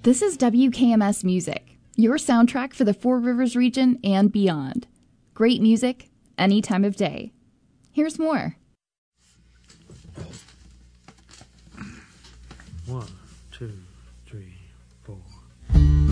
This is WKMS Music, your soundtrack for the Four Rivers region and beyond. Great music, any time of day. Here's more. 1, 2, 3, 4.